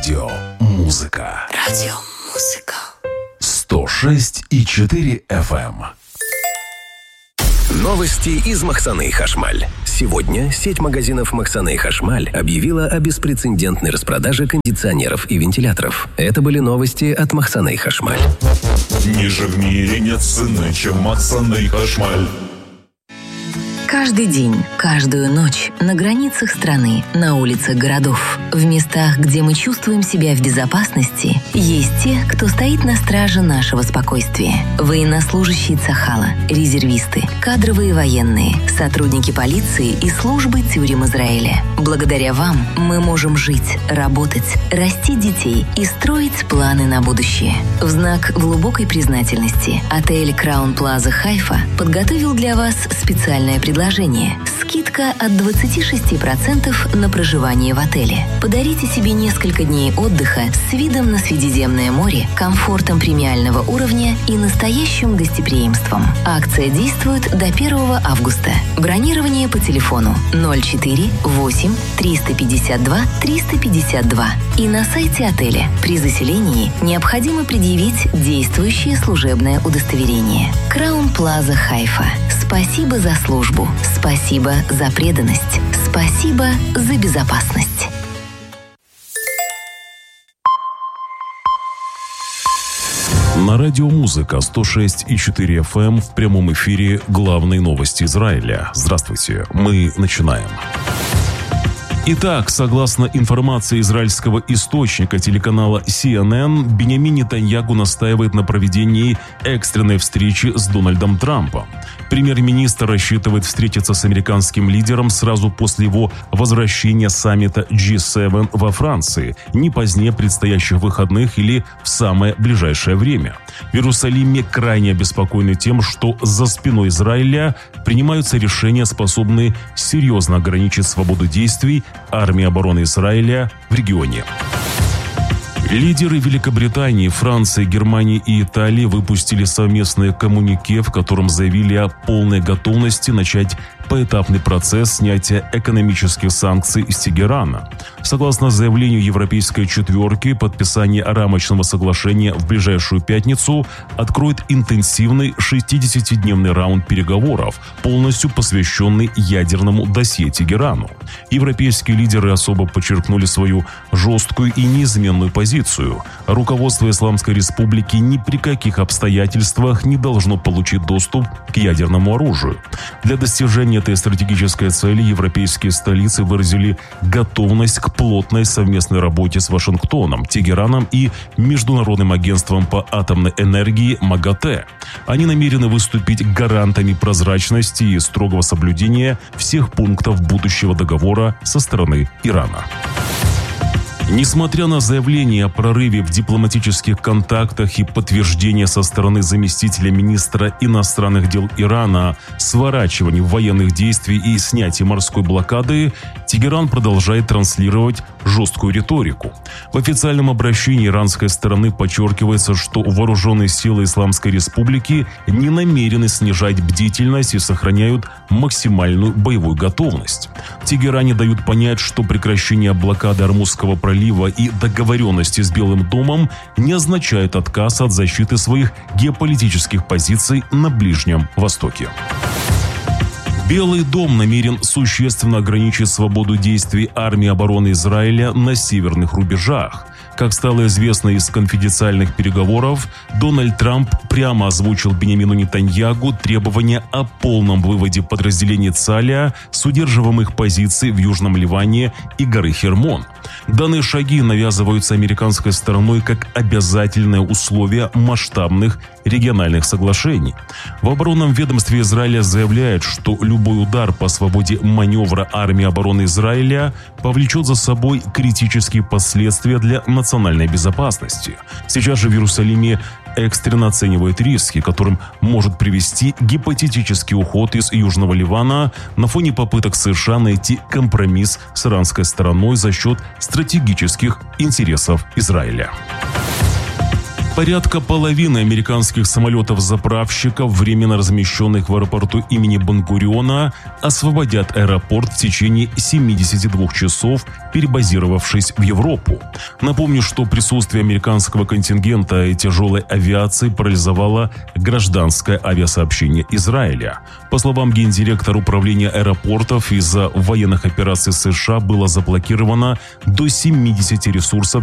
Радио Музыка. Радио Музыка. 106,4 FM. Новости из Махсаны Хашмаль. Сегодня сеть магазинов Махсаны Хашмаль объявила о беспрецедентной распродаже кондиционеров и вентиляторов. Это были новости от Махсаны Хашмаль. Ниже в мире нет цены, чем Махсаны Хашмаль. Каждый день, каждую ночь на границах страны, на улицах городов, в местах, где мы чувствуем себя в безопасности, есть те, кто стоит на страже нашего спокойствия. Военнослужащие Цахала, резервисты, кадровые военные, сотрудники полиции и службы тюрем Израиля. Благодаря вам мы можем жить, работать, растить детей и строить планы на будущее. В знак глубокой признательности отель Краун Плаза Хайфа подготовил для вас специальное предложение. Скидка от 26% на проживание в отеле. Подарите себе несколько дней отдыха с видом на Средиземное море, комфортом премиального уровня и настоящим гостеприимством. Акция действует до 1 августа. Бронирование по телефону 04 8 352 352 и на сайте отеля. При заселении необходимо предъявить действующее служебное удостоверение. Краун Плаза Хайфа. Спасибо за службу. Спасибо за преданность. Спасибо за безопасность. На радио Музыка 106,4 FM в прямом эфире главные новости Израиля. Здравствуйте, мы начинаем. Итак, согласно информации израильского источника телеканала CNN, Биньямин Нетаньяху настаивает на проведении экстренной встречи с Дональдом Трампом. Премьер-министр рассчитывает встретиться с американским лидером сразу после его возвращения с саммита G7 во Франции, не позднее предстоящих выходных или в самое ближайшее время. В Иерусалиме крайне обеспокоены тем, что за спиной Израиля принимаются решения, способные серьезно ограничить свободу действий армии обороны Израиля в регионе. Лидеры Великобритании, Франции, Германии и Италии выпустили совместное коммюнике, в котором заявили о полной готовности начать поэтапный процесс снятия экономических санкций из Тегерана. Согласно заявлению Европейской четверки, подписание рамочного соглашения в ближайшую пятницу откроет интенсивный 60-дневный раунд переговоров, полностью посвященный ядерному досье Тегерану. Европейские лидеры особо подчеркнули свою жесткую и неизменную позицию. Руководство Исламской Республики ни при каких обстоятельствах не должно получить доступ к ядерному оружию. Для достижения этой стратегической цели европейские столицы выразили готовность к плотной совместной работе с Вашингтоном, Тегераном и Международным агентством по атомной энергии МАГАТЭ. Они намерены выступить гарантами прозрачности и строгого соблюдения всех пунктов будущего договора со стороны Ирана. Несмотря на заявление о прорыве в дипломатических контактах и подтверждение со стороны заместителя министра иностранных дел Ирана о сворачивании военных действий и снятии морской блокады, Тегеран продолжает транслировать жесткую риторику. В официальном обращении иранской стороны подчеркивается, что вооруженные силы Исламской Республики не намерены снижать бдительность и сохраняют максимальную боевую готовность. В Тегеране дают понять, что прекращение блокады Ормузского пролива и договоренности с Белым домом не означают отказ от защиты своих геополитических позиций на Ближнем Востоке. Белый дом намерен существенно ограничить свободу действий армии обороны Израиля на северных рубежах. Как стало известно из конфиденциальных переговоров, Дональд Трамп прямо озвучил Биньямину Нетаньяху требования о полном выводе подразделений Цаля с удерживаемых позиций в Южном Ливане и горы Хермон. Данные шаги навязываются американской стороной как обязательное условие масштабных региональных соглашений. В оборонном ведомстве Израиля заявляют, что любой удар по свободе маневра армии обороны Израиля повлечет за собой критические последствия для национальной безопасности. Сейчас же в Иерусалиме экстренно оценивает риски, которым может привести гипотетический уход из Южного Ливана на фоне попыток США найти компромисс с иранской стороной за счет стратегических интересов Израиля. Порядка половины американских самолетов-заправщиков, временно размещенных в аэропорту имени Бен-Гуриона, освободят аэропорт в течение 72 часов, перебазировавшись в Европу. Напомню, что присутствие американского контингента и тяжелой авиации парализовало гражданское авиасообщение Израиля. По словам гендиректора управления аэропортов, из-за военных операций США было заблокировано до 70 ресурсов